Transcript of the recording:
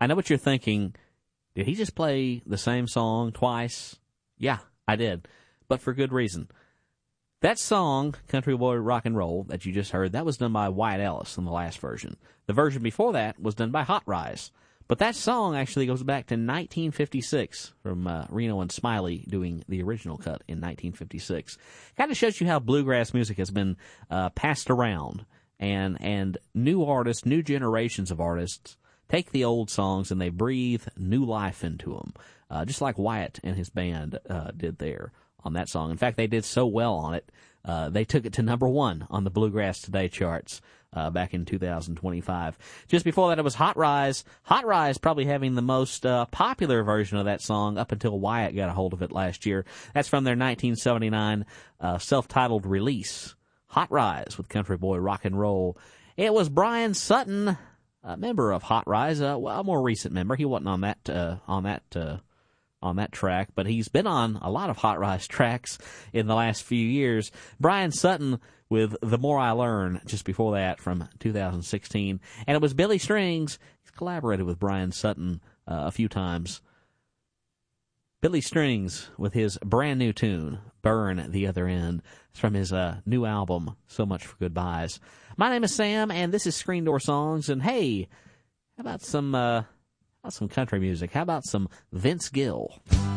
I know what you're thinking. Did he just play the same song twice? Yeah, I did, but for good reason. That song, Country Boy Rock and Roll, that you just heard, that was done by Wyatt Ellis in the last version. The version before that was done by Hot Rize. But that song actually goes back to 1956 from Reno and Smiley doing the original cut in 1956. Kind of shows you how bluegrass music has been passed around, and new artists, new generations of artists take the old songs and they breathe new life into them, just like Wyatt and his band did there on that song. In fact, they did so well on it, they took it to number 1 on the Bluegrass Today charts back in 2025. Just before that, it was Hot Rize. Hot Rize probably having the most popular version of that song up until Wyatt got a hold of it last year. That's from their 1979 self-titled release, Hot Rize with Country Boy Rock and Roll. It was Brian Sutton, a member of Hot Rize, a more recent member. He wasn't on that track, but he's been on a lot of Hot Rize tracks in the last few years. Brian Sutton with The More I Learn just before that from 2016. And it was Billy Strings. He's collaborated with Brian Sutton a few times. Billy Strings with his brand new tune, Burn the Other End. It's from his new album, So Much for Goodbyes. My name is Sam, and this is Screen Door Songs. And hey, how about some country music? How about some Vince Gill?